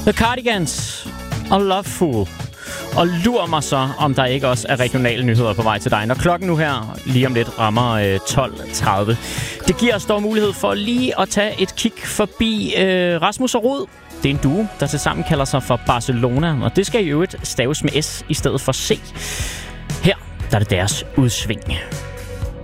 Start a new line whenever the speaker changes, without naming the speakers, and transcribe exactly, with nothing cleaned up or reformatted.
The Cardigans og Loveful. Og lur mig så, om der ikke også er regionale nyheder på vej til dig, når klokken nu her lige om lidt rammer øh, tolv tredive. Det giver os dog mulighed for lige at tage et kig forbi øh, Rasmus og Rud. Det er en duo, der tilsammen kalder sig for Barcelona, og det skal i øvrigt staves med S i stedet for C. Her der er det deres udsving.